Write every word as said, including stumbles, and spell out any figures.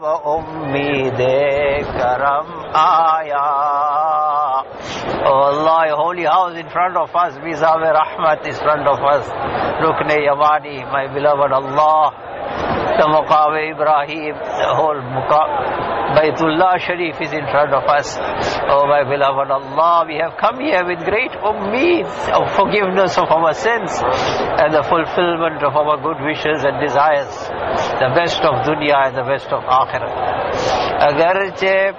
Ummide karam aaya. Oh Allah, your holy house in front of us, Mizab Rahmat is in front of us, Rukne Yamani, my beloved Allah, the Maqam Ibrahim, the whole Maqam Baytullah Sharif is in front of us. Oh my beloved Allah, we have come here with great ummeed of forgiveness of our sins and the fulfillment of our good wishes and desires, the best of dunya and the best of akhirah. Agarche